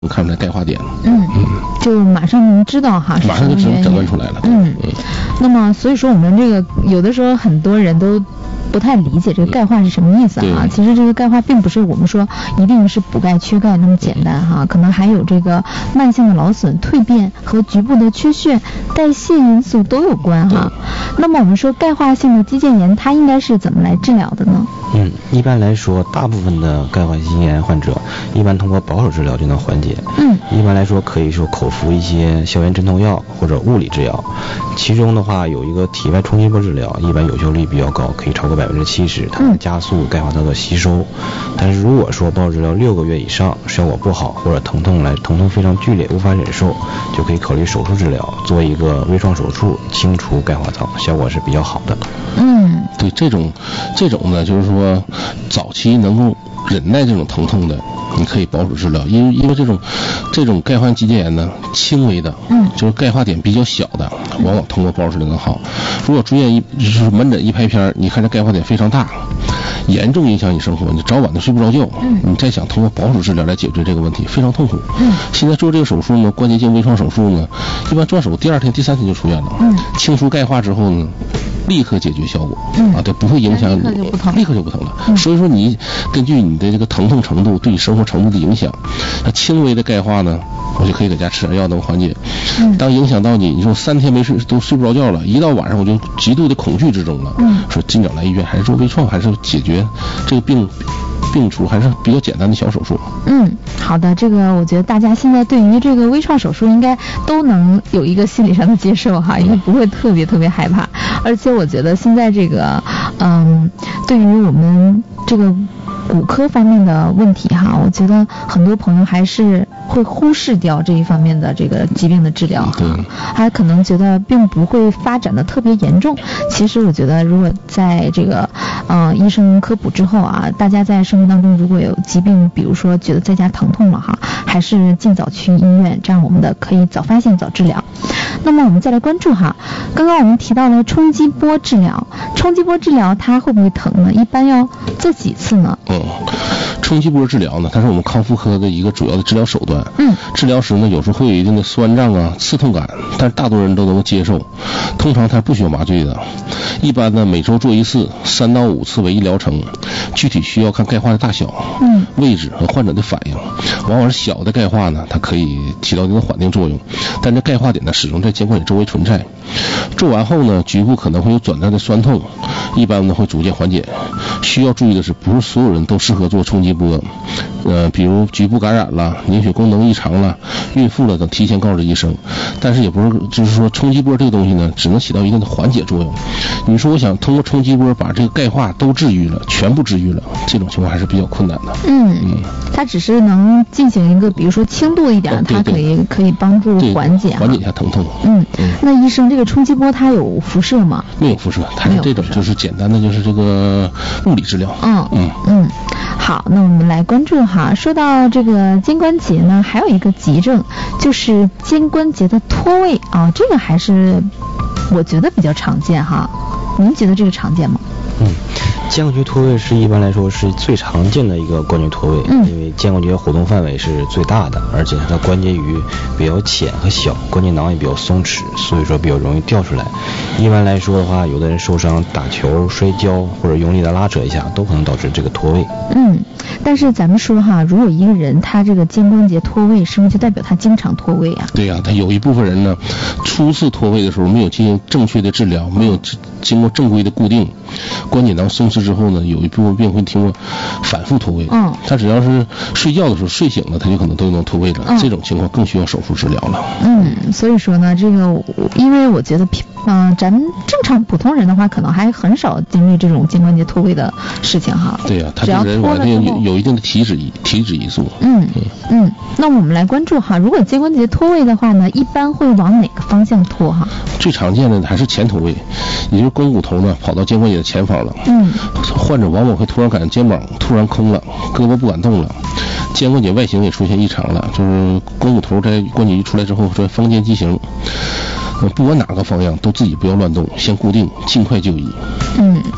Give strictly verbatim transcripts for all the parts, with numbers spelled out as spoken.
看出来钙化点， 嗯嗯，就马上能知道哈， 马上就诊诊断出来了。 嗯嗯，那么所以说我们这个有的时候很多人都不太理解这个钙化是什么意思啊？其实这个钙化并不是我们说一定是补钙缺钙那么简单哈，可能还有这个慢性的劳损、蜕变和局部的缺血、代谢因素都有关哈。那么我们说钙化性的肌腱炎，它应该是怎么来治疗的呢？ 嗯，一般来说，大部分的钙化性肌腱炎患者一般通过保守治疗就能缓解。嗯，一般来说可以说口服一些消炎镇痛药或者物理治疗，其中的话有一个体外冲击波治疗，一般有效率比较高，可以超过百分之七十，它能加速钙化皂的吸收。但是如果说保守治疗六个月以上效果不好，或者疼痛来疼痛非常剧烈无法忍受，就可以考虑手术治疗，做一个微创手术清除钙化皂，效果是比较好的。 嗯， 对，这种这种呢，就是说早期能够忍耐这种疼痛的，你可以保守治疗，因为因为这种这种钙化性肌腱炎呢，轻微的，嗯，就是钙化点比较小的，往往通过保守治疗更好。如果住院一就是门诊一拍片，你看这钙化点非常大，严重影响你生活，你早晚都睡不着觉，嗯，你再想通过保守治疗来解决这个问题，非常痛苦。嗯，现在做这个手术呢，关节镜微创手术呢，一般做完手术第二天、第三天就出院了。嗯，清除钙化之后呢，立刻解决效果，嗯啊，对，不会影响你，立刻就不疼了。嗯，所以说你根据你的这个疼痛程度对你生活程度的影响，那轻微的钙化呢，我就可以在家吃点药能缓解。嗯，当影响到你，你说三天没睡都睡不着觉了，一到晚上我就极度的恐惧之中了。嗯，说尽早来医院，还是做微创，还是解决这个病病除，还是比较简单的小手术。 嗯，好的，这个我觉得大家现在对于这个微创手术应该都能有一个心理上的接受哈，应该不会特别特别害怕。而且我觉得现在这个嗯，对于我们这个骨科方面的问题哈，我觉得很多朋友还是会忽视掉这一方面的这个疾病的治疗哈，还可能觉得并不会发展的特别严重。其实我觉得如果在这个呃医生科普之后啊，大家在生活当中如果有疾病，比如说觉得在家疼痛了哈，还是尽早去医院，这样我们的可以早发现早治疗。那么我们再来关注哈，刚刚我们提到了冲击波治疗，冲击波治疗它会不会疼呢？一般要做几次呢？ 嗯，冲击波治疗呢，它是我们康复科的一个主要的治疗手段。嗯，治疗时呢，有时候会有一定的酸胀啊、刺痛感，但是大多数人都能够接受。通常它不需要麻醉的，一般呢每周做一次，三到五次为一疗程。具体需要看钙化的大小、嗯、位置和患者的反应。往往是小的钙化呢，它可以起到一定的缓定作用，但这钙化点呢始终在肩关节周围存在。做完后呢，局部可能会有短暂的酸痛，一般呢会逐渐缓解。需要注意的是，不是所有人都适合做冲击波，呃，比如局部感染了、凝血功能异常了、孕妇了等，提前告知医生。但是也不是就是说冲击波这个东西呢，只能起到一定的缓解作用。你说我想通过冲击波把这个钙化都治愈了，全部治愈了，这种情况还是比较困难的。 嗯嗯，它只是能进行一个，比如说轻度一点，哦、它可以可以帮助缓解缓解一下疼痛。 嗯嗯，那医生，这个冲击波它有辐射吗？ 没有辐射，它是这种就是简单的就是这个物理治疗。 嗯嗯嗯，好，那我们来关注哈。说到这个肩关节呢，还有一个急症就是肩关节的脱位啊，这个还是我觉得比较常见哈。您觉得这个常见吗？ 嗯，肩关节脱位是一般来说是最常见的一个关节脱位，嗯，因为肩关节活动范围是最大的，而且它的关节隅比较浅和小，关节囊也比较松弛，所以说比较容易掉出来。一般来说的话，有的人受伤打球、摔跤或者用力的拉扯一下，都可能导致这个脱位。 嗯，但是咱们说哈，如果一个人他这个肩关节脱位，是不是就代表他经常脱位啊？ 对呀、啊，他有一部分人呢，初次脱位的时候没有进行正确的治疗，没有经过正规的固定。关节囊松弛之后呢，有一部分病会经过反复脱位。嗯，他只要是睡觉的时候睡醒了，他就可能都能脱位了。嗯，这种情况更需要手术治疗了。 嗯，所以说呢，这个因为我觉得，嗯、呃，咱们正常普通人的话，可能还很少经历这种肩关节脱位的事情哈。 对呀、啊，他这个人完全有有一定的体脂体脂因素。 嗯嗯嗯，那我们来关注哈，如果肩关节脱位的话呢，一般会往哪个方向脱哈？ 最常见的还是前脱位，也就是肱骨头呢跑到肩关节的前方了。嗯，患者往往会突然感觉肩膀突然空了，胳膊不敢动了，肩关节外形也出现异常了，就是肱骨头在关节一出来之后说方肩畸形。不管哪个方向都自己不要乱动，先固定，尽快就医。 嗯，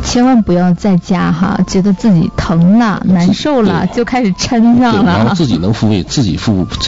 千万不要在家哈，觉得自己疼了、难受了就开始抻上了， 然后自己能复位，自己复